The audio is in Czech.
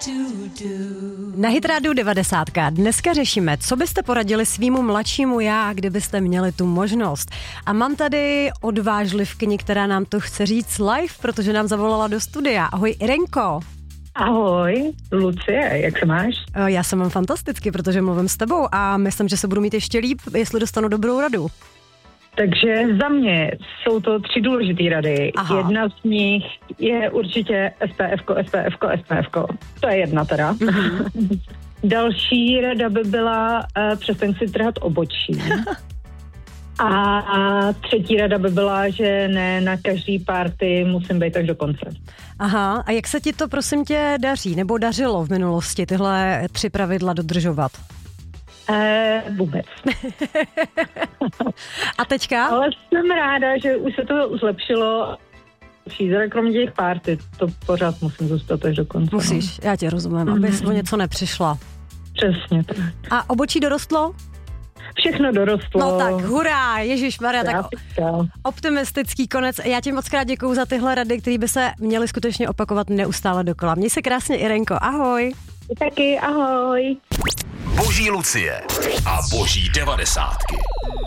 Na Hit Radio 90. Dneska řešíme, co byste poradili svýmu mladšímu já, kdybyste měli tu možnost. A mám tady odvážlivkyni, která nám to chce říct live, protože nám zavolala do studia. Ahoj Irenko. Ahoj, Lucie, jak se máš? Já se mám fantasticky, protože mluvím s tebou a myslím, že se budu mít ještě líp, jestli dostanu dobrou radu. Takže za mě jsou to 3 důležité rady. Aha. Jedna z nich je určitě SPF-ko. To je jedna teda. Další rada by byla přestaň si trhat obočí. A třetí rada by byla, že ne na každý party musím být až do konce. Aha, a jak se ti to prosím tě daří, nebo dařilo v minulosti tyhle 3 pravidla dodržovat? Vůbec. A teďka? Ale jsem ráda, že už se to zlepšilo. Kromě těch party, to pořád musím zůstat až do konce. Musíš, já tě rozumím, abys o něco nepřišla. Přesně tak. A obočí dorostlo? Všechno dorostlo. No tak, hurá, ježišmarja, tak optimistický konec. Já ti moc krát děkuju za tyhle rady, které by se měly skutečně opakovat neustále dokola. Měj se krásně, Irenko, ahoj. Taky, ahoj. Boží Lucie a boží 90.